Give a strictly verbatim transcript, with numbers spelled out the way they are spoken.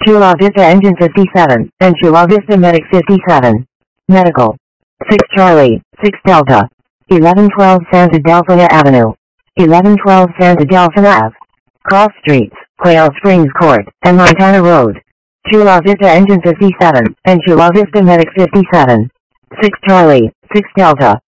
Chula Vista Engine fifty-seven, and Chula Vista Medic fifty-seven. Medical. six Charlie, six Delta. eleven twelve Santa Delphina Avenue. eleven twelve Santa Delphina Ave. Cross Streets, Quail Springs Court, and Montana Road. Chula Vista Engine fifty-seven, and Chula Vista Medic fifty-seven. six Charlie, six Delta.